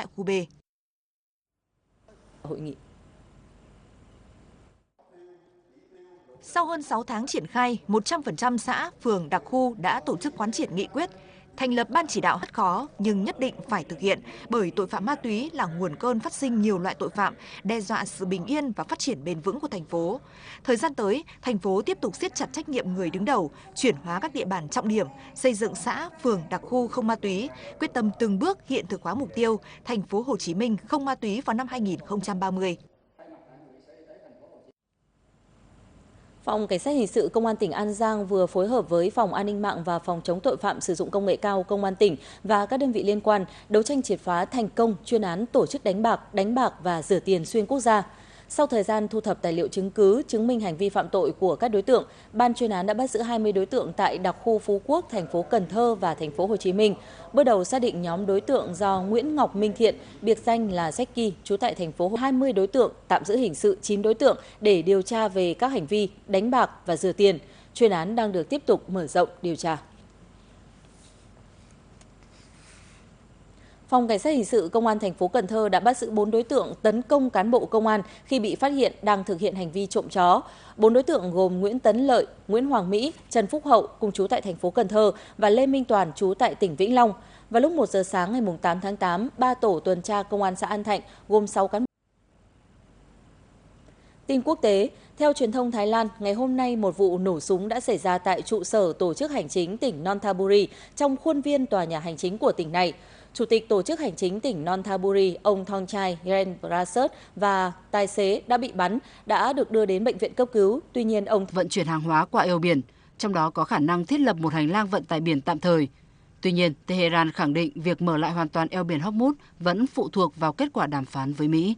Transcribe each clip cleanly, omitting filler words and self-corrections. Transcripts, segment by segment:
tại khu B. Hội nghị. Sau hơn 6 tháng triển khai, 100% xã, phường, đặc khu đã tổ chức quán triệt nghị quyết, thành lập ban chỉ đạo rất khó nhưng nhất định phải thực hiện bởi tội phạm ma túy là nguồn cơn phát sinh nhiều loại tội phạm, đe dọa sự bình yên và phát triển bền vững của thành phố. Thời gian tới, thành phố tiếp tục siết chặt trách nhiệm người đứng đầu, chuyển hóa các địa bàn trọng điểm, xây dựng xã, phường, đặc khu không ma túy, quyết tâm từng bước hiện thực hóa mục tiêu thành phố Hồ Chí Minh không ma túy vào năm 2030. Phòng Cảnh sát Hình sự Công an tỉnh An Giang vừa phối hợp với Phòng An ninh mạng và Phòng chống tội phạm sử dụng công nghệ cao Công an tỉnh và các đơn vị liên quan đấu tranh triệt phá thành công chuyên án tổ chức đánh bạc và rửa tiền xuyên quốc gia. Sau thời gian thu thập tài liệu chứng cứ chứng minh hành vi phạm tội của các đối tượng, ban chuyên án đã bắt giữ 20 đối tượng tại đặc khu Phú Quốc, thành phố Cần Thơ và thành phố Hồ Chí Minh. Bước đầu xác định nhóm đối tượng do Nguyễn Ngọc Minh Thiện, biệt danh là Jackie, trú tại thành phố 20 đối tượng, tạm giữ hình sự 9 đối tượng để điều tra về các hành vi đánh bạc và rửa tiền. Chuyên án đang được tiếp tục mở rộng điều tra. Phòng Cảnh sát Hình sự Công an thành phố Cần Thơ đã bắt giữ 4 đối tượng tấn công cán bộ công an khi bị phát hiện đang thực hiện hành vi trộm chó. 4 đối tượng gồm Nguyễn Tấn Lợi, Nguyễn Hoàng Mỹ, Trần Phúc Hậu cùng trú tại thành phố Cần Thơ và Lê Minh Toàn trú tại tỉnh Vĩnh Long. Vào lúc 1 giờ sáng ngày 8 tháng 8, 3 tổ tuần tra Công an xã An Thạnh gồm 6 cán bộ. Tin quốc tế, theo truyền thông Thái Lan, ngày hôm nay một vụ nổ súng đã xảy ra tại trụ sở tổ chức hành chính tỉnh Nonthaburi trong khuôn viên tòa nhà hành chính của tỉnh này. Chủ tịch tổ chức hành chính tỉnh Nonthaburi, ông Thongchai Ngrenprasert và tài xế đã bị bắn, đã được đưa đến bệnh viện cấp cứu. Tuy nhiên, ông vận chuyển hàng hóa qua eo biển, trong đó có khả năng thiết lập một hành lang vận tải biển tạm thời. Tuy nhiên, Tehran khẳng định việc mở lại hoàn toàn eo biển Hormuz vẫn phụ thuộc vào kết quả đàm phán với Mỹ.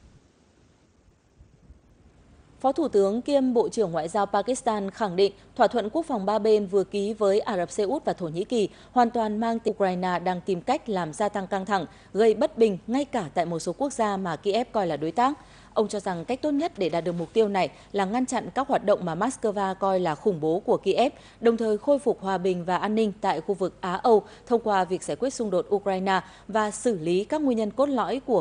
Phó Thủ tướng kiêm Bộ trưởng Ngoại giao Pakistan khẳng định thỏa thuận quốc phòng ba bên vừa ký với Ả Rập Xê Út và Thổ Nhĩ Kỳ hoàn toàn mang tiếng Ukraine đang tìm cách làm gia tăng căng thẳng, gây bất bình ngay cả tại một số quốc gia mà Kiev coi là đối tác. Ông cho rằng cách tốt nhất để đạt được mục tiêu này là ngăn chặn các hoạt động mà Moscow coi là khủng bố của Kiev, đồng thời khôi phục hòa bình và an ninh tại khu vực Á-Âu thông qua việc giải quyết xung đột Ukraine và xử lý các nguyên nhân cốt lõi của